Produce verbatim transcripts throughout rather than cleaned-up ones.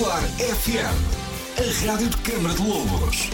Espetacular F M, a rádio de Câmara de Lobos.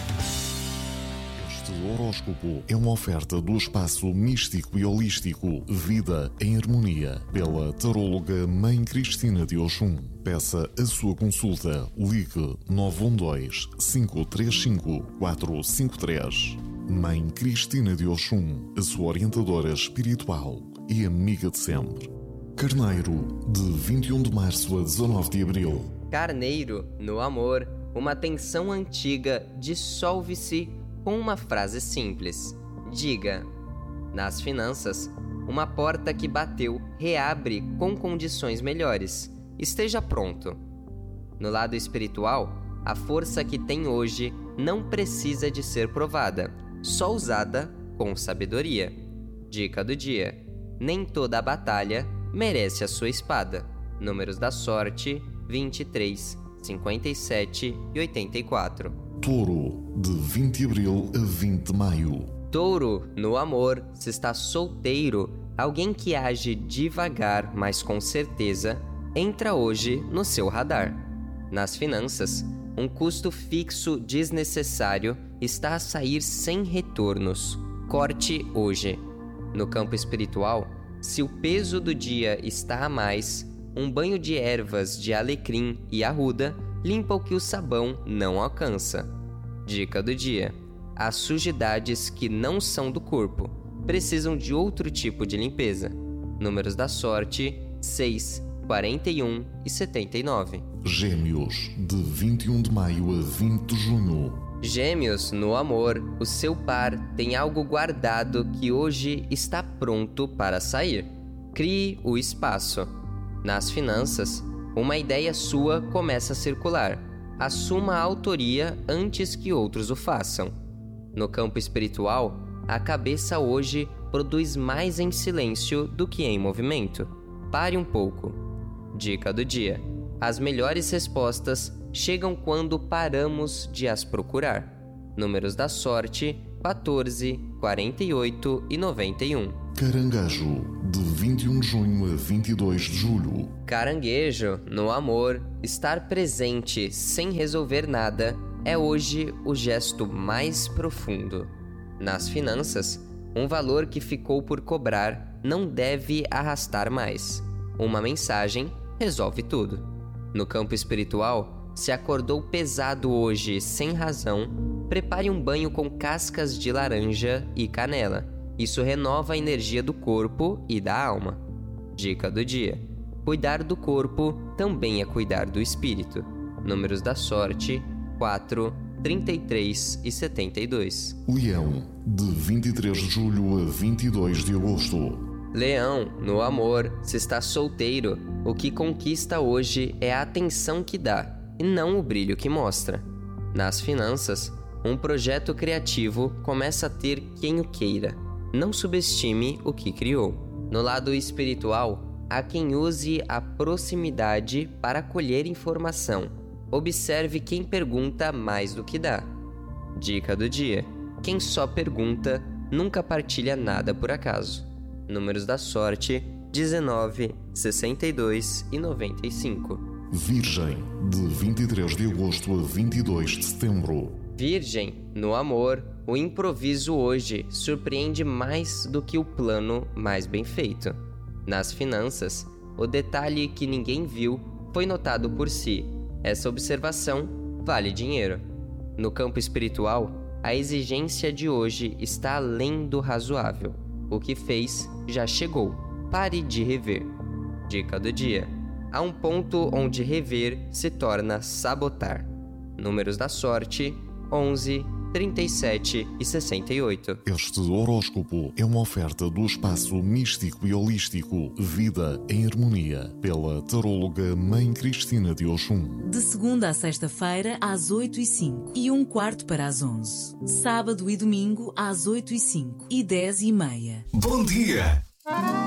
Este horóscopo é uma oferta do espaço místico e holístico Vida em Harmonia, pela taróloga Mãe Cristina de Oxum. Peça a sua consulta. Ligue nove um dois, cinco três cinco, quatro cinco três. Mãe Cristina de Oxum, a sua orientadora espiritual e amiga de sempre. Carneiro, de vinte e um de março a dezanove de abril. Carneiro, no amor, uma tensão antiga dissolve-se com uma frase simples. Diga. Nas finanças, uma porta que bateu reabre com condições melhores. Esteja pronto. No lado espiritual, a força que tem hoje não precisa de ser provada, só usada com sabedoria. Dica do dia. Nem toda a batalha merece a sua espada. Números da sorte: vinte e três, cinquenta e sete e oitenta e quatro. Touro, de vinte de abril a vinte de maio. Touro, no amor, se está solteiro, alguém que age devagar, mas com certeza, entra hoje no seu radar. Nas finanças, um custo fixo desnecessário está a sair sem retornos. Corte hoje. No campo espiritual, se o peso do dia está a mais, um banho de ervas de alecrim e arruda limpa o que o sabão não alcança. Dica do dia. As sujidades que não são do corpo precisam de outro tipo de limpeza. Números da sorte: seis, quarenta e um e setenta e nove. Gêmeos, de vinte e um de maio a vinte de junho. Gêmeos, no amor, o seu par tem algo guardado que hoje está pronto para sair. Crie o espaço. Nas finanças, uma ideia sua começa a circular. Assuma a autoria antes que outros o façam. No campo espiritual, a cabeça hoje produz mais em silêncio do que em movimento. Pare um pouco. Dica do dia. As melhores respostas chegam quando paramos de as procurar. Números da sorte: quatorze, quarenta e oito e noventa e um. Caranguejo, de vinte e um de junho a vinte e dois de julho. Caranguejo, no amor, estar presente sem resolver nada é hoje o gesto mais profundo. Nas finanças, um valor que ficou por cobrar não deve arrastar mais. Uma mensagem resolve tudo. No campo espiritual, se acordou pesado hoje sem razão, prepare um banho com cascas de laranja e canela. Isso renova a energia do corpo e da alma. Dica do dia. Cuidar do corpo também é cuidar do espírito. Números da sorte: quatro, trinta e três e setenta e dois. Leão, de vinte e três de julho a vinte e dois de agosto. Leão, no amor, se está solteiro, o que conquista hoje é a atenção que dá, e não o brilho que mostra. Nas finanças, um projeto criativo começa a ter quem o queira. Não subestime o que criou. No lado espiritual, há quem use a proximidade para colher informação. Observe quem pergunta mais do que dá. Dica do dia. Quem só pergunta nunca partilha nada por acaso. Números da sorte: dezenove, sessenta e dois e noventa e cinco. Virgem, de vinte e três de agosto a vinte e dois de setembro. Virgem, no amor, o improviso hoje surpreende mais do que o plano mais bem feito. Nas finanças, o detalhe que ninguém viu foi notado por si. Essa observação vale dinheiro. No campo espiritual, a exigência de hoje está além do razoável. O que fez já chegou. Pare de rever. Dica do dia. Há um ponto onde rever se torna sabotar. Números da sorte: onze, trinta e sete e sessenta e oito. Este horóscopo é uma oferta do espaço místico e holístico Vida em Harmonia, pela taróloga Mãe Cristina de Oxum. De segunda a sexta-feira, às oito e cinco e um quarto para as onze. Sábado e domingo, às oito e cinco e dez e meia. Bom dia!